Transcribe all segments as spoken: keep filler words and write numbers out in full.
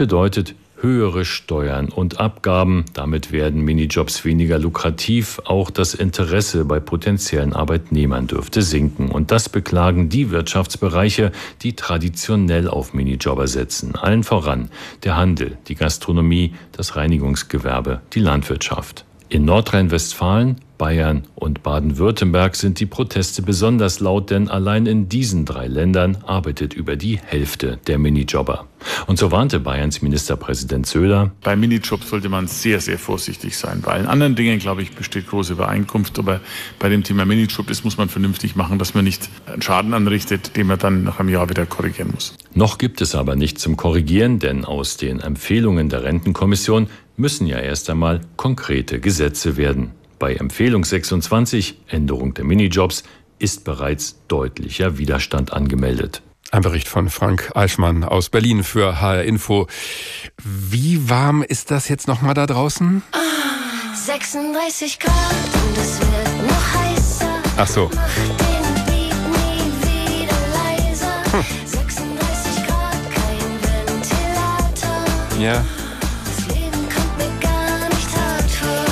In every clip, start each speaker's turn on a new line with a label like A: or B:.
A: bedeutet höhere Steuern und Abgaben. Damit werden Minijobs weniger lukrativ. Auch das Interesse bei potenziellen Arbeitnehmern dürfte sinken. Und das beklagen die Wirtschaftsbereiche, die traditionell auf Minijobber setzen. Allen voran der Handel, die Gastronomie, das Reinigungsgewerbe, die Landwirtschaft. In Nordrhein-Westfalen, Bayern und Baden-Württemberg sind die Proteste besonders laut, denn allein in diesen drei Ländern arbeitet über die Hälfte der Minijobber. Und so warnte Bayerns Ministerpräsident Söder:
B: Bei Minijobs sollte man sehr, sehr vorsichtig sein. Bei allen anderen Dingen, glaube ich, besteht große Übereinkunft. Aber bei dem Thema Minijob, das muss man vernünftig machen, dass man nicht einen Schaden anrichtet, den man dann nach einem Jahr wieder korrigieren muss.
A: Noch gibt es aber nichts zum Korrigieren, denn aus den Empfehlungen der Rentenkommission müssen ja erst einmal konkrete Gesetze werden. Bei Empfehlung sechsundzwanzig, Änderung der Minijobs, ist bereits deutlicher Widerstand angemeldet.
C: Ein Bericht von Frank Eichmann aus Berlin für H R Info. Wie warm ist das jetzt nochmal da draußen?
D: Ah, sechsunddreißig Grad und es wird noch heißer.
C: Ach so.
D: Mach den Beat nie wieder leiser.
C: Hm.
D: sechsunddreißig Grad, kein Ventilator.
C: Ja.
D: Das Leben kommt mir gar nicht hart vor.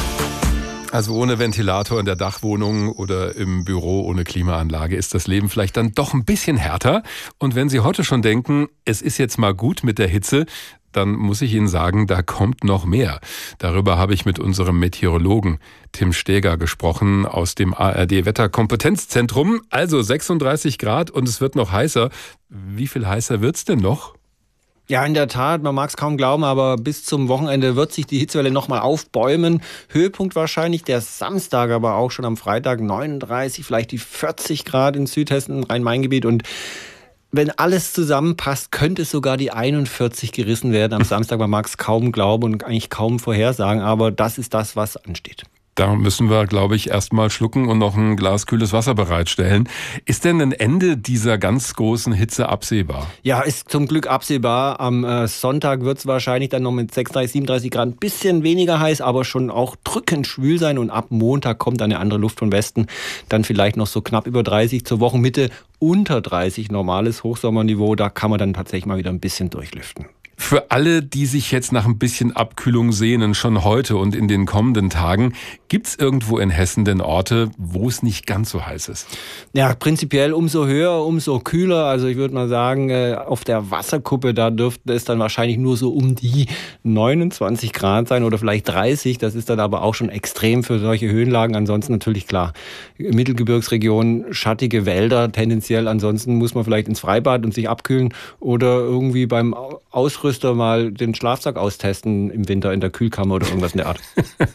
C: Also ohne Ventilator in der Dachwohnung oder im Büro ohne Klimaanlage ist das Leben vielleicht dann doch ein bisschen härter. Und wenn Sie heute schon denken, es ist jetzt mal gut mit der Hitze, dann muss ich Ihnen sagen, da kommt noch mehr. Darüber habe ich mit unserem Meteorologen Tim Steger gesprochen aus dem A R D-Wetterkompetenzzentrum. Also sechsunddreißig Grad und es wird noch heißer. Wie viel heißer wird's denn noch?
E: Ja, in der Tat, man mag es kaum glauben, aber bis zum Wochenende wird sich die Hitzewelle nochmal aufbäumen. Höhepunkt wahrscheinlich der Samstag, aber auch schon am Freitag neununddreißig, vielleicht die vierzig Grad in Südhessen, Rhein-Main-Gebiet. Und wenn alles zusammenpasst, könnte es sogar die einundvierzig gerissen werden am Samstag. Man mag es kaum glauben und eigentlich kaum vorhersagen, aber das ist das, was ansteht.
C: Da müssen wir, glaube ich, erst mal schlucken und noch ein Glas kühles Wasser bereitstellen. Ist denn ein Ende dieser ganz großen Hitze absehbar?
E: Ja, ist zum Glück absehbar. Am äh, Sonntag wird es wahrscheinlich dann noch mit sechsunddreißig, siebenunddreißig Grad ein bisschen weniger heiß, aber schon auch drückend schwül sein. Und ab Montag kommt eine andere Luft von Westen. Dann vielleicht noch so knapp über dreißig, zur Wochenmitte unter dreißig, normales Hochsommerniveau. Da kann man dann tatsächlich mal wieder ein bisschen durchlüften.
C: Für alle, die sich jetzt nach ein bisschen Abkühlung sehnen, schon heute und in den kommenden Tagen, gibt's irgendwo in Hessen denn Orte, wo es nicht ganz so heiß ist?
E: Ja, prinzipiell umso höher, umso kühler. Also ich würde mal sagen, auf der Wasserkuppe, da dürfte es dann wahrscheinlich nur so um die neunundzwanzig Grad sein oder vielleicht dreißig. Das ist dann aber auch schon extrem für solche Höhenlagen. Ansonsten natürlich klar, Mittelgebirgsregion, schattige Wälder tendenziell. Ansonsten muss man vielleicht ins Freibad und sich abkühlen oder irgendwie beim Ausrüsten mal den Schlafsack austesten im Winter in der Kühlkammer oder irgendwas in der Art.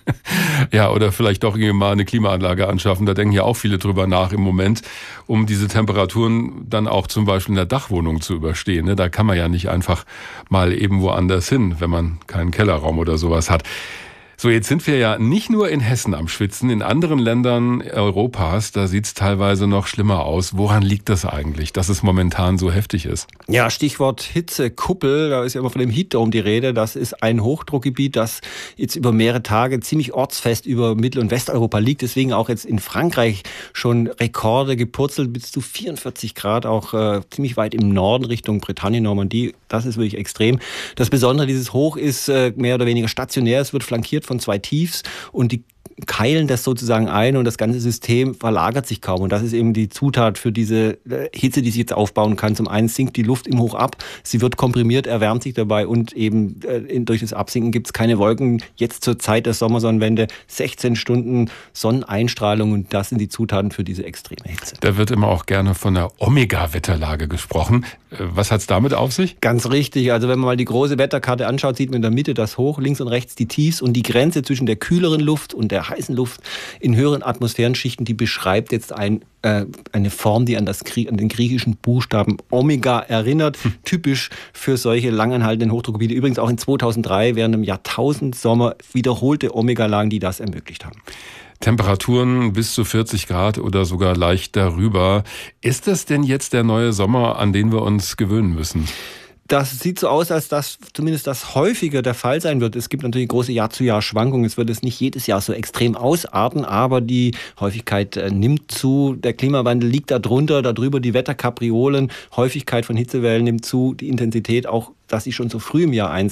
C: Ja, oder vielleicht doch irgendwie mal eine Klimaanlage anschaffen. Da denken ja auch viele drüber nach im Moment, um diese Temperaturen dann auch zum Beispiel in der Dachwohnung zu überstehen. Da kann man ja nicht einfach mal eben woanders hin, wenn man keinen Kellerraum oder sowas hat. So, jetzt sind wir ja nicht nur in Hessen am Schwitzen, in anderen Ländern Europas, da sieht es teilweise noch schlimmer aus. Woran liegt das eigentlich, dass es momentan so heftig ist?
E: Ja, Stichwort Hitzekuppel, da ist ja immer von dem Heatdome die Rede. Das ist ein Hochdruckgebiet, das jetzt über mehrere Tage ziemlich ortsfest über Mittel- und Westeuropa liegt. Deswegen auch jetzt in Frankreich schon Rekorde gepurzelt, bis zu vierundvierzig Grad, auch äh, ziemlich weit im Norden Richtung Britannien, Normandie. Das ist wirklich extrem. Das Besondere dieses Hoch ist äh, mehr oder weniger stationär. Es wird flankiert von zwei Tiefs und die keilen das sozusagen ein und das ganze System verlagert sich kaum. Und das ist eben die Zutat für diese Hitze, die sich jetzt aufbauen kann. Zum einen sinkt die Luft im Hoch ab, sie wird komprimiert, erwärmt sich dabei und eben äh, durch das Absinken gibt es keine Wolken. Jetzt zur Zeit der Sommersonnenwende sechzehn Stunden Sonneneinstrahlung und das sind die Zutaten für diese extreme Hitze.
C: Da wird immer auch gerne von der Omega-Wetterlage gesprochen. Was hat es damit auf sich?
E: Ganz richtig. Also wenn man mal die große Wetterkarte anschaut, sieht man in der Mitte das Hoch, links und rechts die Tiefs und die Grenze zwischen der kühleren Luft und der heißen Luft in höheren Atmosphärenschichten, die beschreibt jetzt ein, äh, eine Form, die an, das, an den griechischen Buchstaben Omega erinnert. Hm. Typisch für solche langanhaltenden Hochdruckgebiete. Übrigens auch in zweitausenddrei während dem Jahrtausendsommer wiederholte Omega-Lagen, die das ermöglicht haben.
C: Temperaturen bis zu vierzig Grad oder sogar leicht darüber. Ist das denn jetzt der neue Sommer, an den wir uns gewöhnen müssen?
E: Das sieht so aus, als dass zumindest das häufiger der Fall sein wird. Es gibt natürlich große Jahr-zu-Jahr-Schwankungen. Es wird es nicht jedes Jahr so extrem ausarten, aber die Häufigkeit äh, nimmt zu. Der Klimawandel liegt da drunter, darüber die Wetterkapriolen. Häufigkeit von Hitzewellen nimmt zu, die Intensität auch, dass sie schon so früh im Jahr einsetzen.